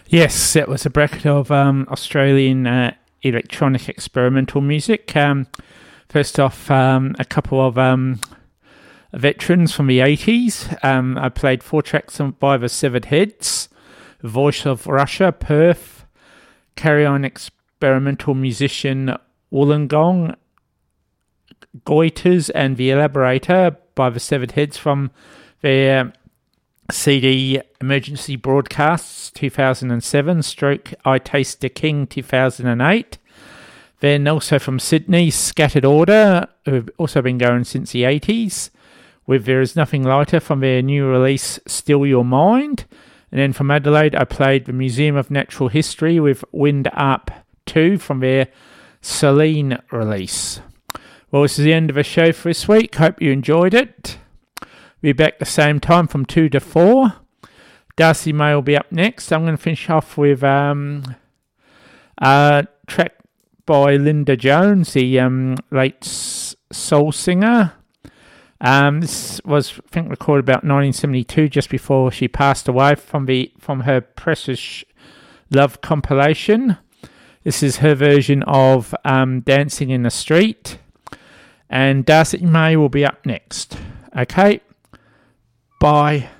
Yes, it was a bracket of Australian electronic experimental music. First off, a couple of veterans from the 80s. I played 4 tracks by the Severed Heads, Voice of Russia, Perth, Carry On experimental musician Wollongong, Goiters, and The Elaborator by the Severed Heads from their CD Emergency Broadcasts 2007, stroke I Taste the King 2008. Then also from Sydney, Scattered Order, who've also been going since the 80s, with There Is Nothing Lighter from their new release Still Your Mind. And then from Adelaide, I played the Museum of Natural History with Wind Up 2 from their Celine release. Well, this is the end of the show for this week. Hope you enjoyed it. We'll be back the same time from 2 to 4. Darcy May will be up next. I'm going to finish off with a track by Linda Jones, the late soul singer. This was, I think, recorded about 1972, just before she passed away, from her Precious Love compilation. This is her version of Dancing in the Street. And Darcy May will be up next. Okay. Bye.